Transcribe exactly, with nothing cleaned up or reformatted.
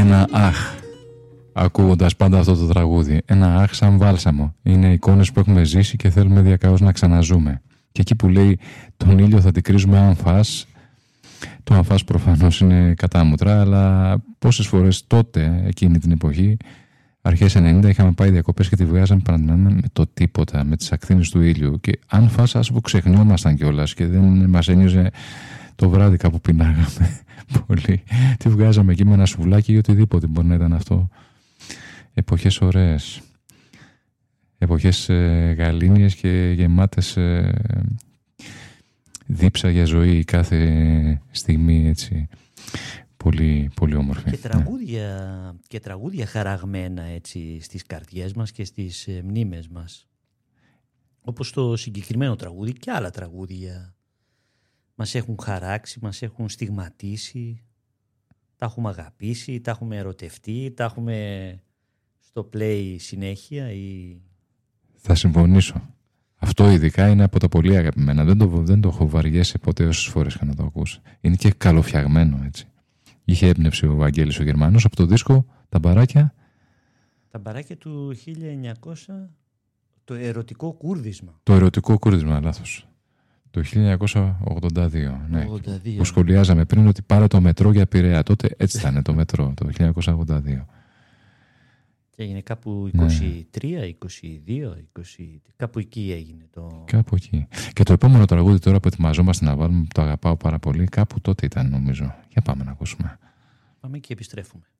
ένα αχ, ακούγοντας πάντα αυτό το τραγούδι. Ένα αχ σαν βάλσαμο. Είναι εικόνες που έχουμε ζήσει και θέλουμε διακαώς να ξαναζούμε. Και εκεί που λέει τον ήλιο θα την κρίζουμε αν φας, το αν φας προφανώς είναι κατάμουτρα, αλλά πόσες φορές τότε, εκείνη την εποχή, αρχές ενενήντα, είχαμε πάει διακοπές και τη βγάζαμε παραδείγμα με το τίποτα, με τις ακτίνες του ήλιου. Και αν φας, ας που ξεχνιόμασταν κιόλας και δεν μας ένιωσε το βράδυ κάπου πεινάγαμε πολύ. Τη βγάζαμε εκεί με ένα σουβλάκι ή οτιδήποτε μπορεί να ήταν αυτό. Εποχές ωραίες. Εποχές ε, γαλήνιες και γεμάτες ε, δίψα για ζωή κάθε στιγμή, έτσι. Πολύ, πολύ όμορφη. Και τραγούδια, ναι. και τραγούδια χαραγμένα, έτσι, στις καρδιές μας και στις ε, μνήμες μας. Όπως το συγκεκριμένο τραγούδι και άλλα τραγούδια μας έχουν χαράξει, μας έχουν στιγματίσει, τα έχουμε αγαπήσει, τα έχουμε ερωτευτεί, τα έχουμε στο play συνέχεια ή... Θα συμφωνήσω. Αυτό ειδικά είναι από τα πολύ αγαπημένα. Δεν το, δεν το έχω βαριέσει ποτέ όσες φορές και να το ακούσει. Είναι και καλοφτιαγμένο, έτσι. Είχε έμπνευση ο Βαγγέλης ο Γερμανός από το δίσκο «Τα μπαράκια». Τα μπαράκια του χίλια εννιακόσια, το ερωτικό κούρδισμα. Το ερωτικό κούρδισμα, λάθος. Το χίλια εννιακόσια ογδόντα δύο, ναι. ογδόντα δύο. Που σχολιάζαμε πριν ότι πάρε το μετρό για Πειραιά. Τότε έτσι ήταν το μετρό, το χίλια εννιακόσια ογδόντα δύο. Και έγινε κάπου είκοσι τρία, είκοσι δύο, είκοσι... κάπου εκεί έγινε το... Κάπου εκεί. Και το επόμενο τραγούδι τώρα που ετοιμαζόμαστε να βάλουμε, που το αγαπάω πάρα πολύ, κάπου τότε ήταν νομίζω. Για πάμε να ακούσουμε. Πάμε και επιστρέφουμε.